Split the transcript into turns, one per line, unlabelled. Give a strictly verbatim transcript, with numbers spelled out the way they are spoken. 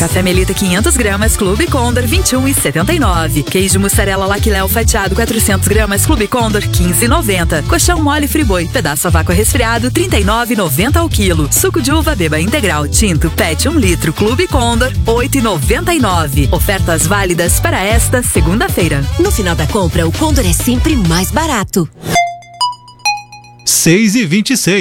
Café Melita quinhentas gramas, Clube Condor vinte e um e setenta e nove. Queijo mussarela Laquiléu fatiado quatrocentas gramas, Clube Condor quinze e noventa. Colchão mole Friboi, pedaço a vácuo resfriado trinta e nove e noventa ao quilo. Suco de uva Beba Integral Tinto Pet um litro, Clube Condor oito e noventa e nove. Ofertas válidas para esta segunda-feira.
No final da compra, o Condor é sempre mais barato.
seis e vinte e seis.